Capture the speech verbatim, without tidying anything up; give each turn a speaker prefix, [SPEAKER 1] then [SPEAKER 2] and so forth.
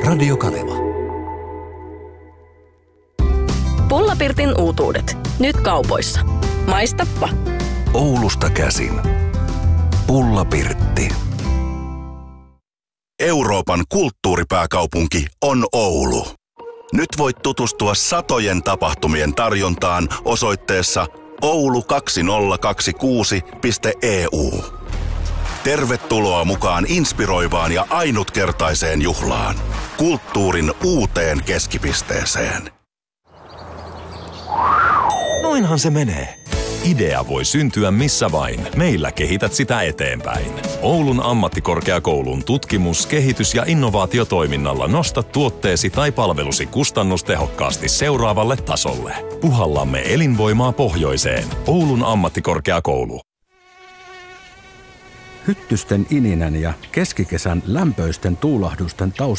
[SPEAKER 1] Radio Kaleva.
[SPEAKER 2] Pullapirtin uutuudet. Nyt kaupoissa. Maistappa.
[SPEAKER 1] Oulusta käsin. Pullapirtti.
[SPEAKER 3] Euroopan kulttuuripääkaupunki on Oulu. Nyt voit tutustua satojen tapahtumien tarjontaan osoitteessa oulu kaksituhattakaksikymmentäkuusi piste e u. Tervetuloa mukaan inspiroivaan ja ainutkertaiseen juhlaan. Kulttuurin uuteen keskipisteeseen.
[SPEAKER 4] Noinhan se menee. Idea voi syntyä missä vain. Meillä kehität sitä eteenpäin. Oulun ammattikorkeakoulun tutkimus-, kehitys- ja innovaatiotoiminnalla nosta tuotteesi tai palvelusi kustannustehokkaasti seuraavalle tasolle. Puhallamme elinvoimaa pohjoiseen. Oulun ammattikorkeakoulu.
[SPEAKER 5] Hyttysten ininän ja keskikesän lämpöisten tuulahdusten taustalla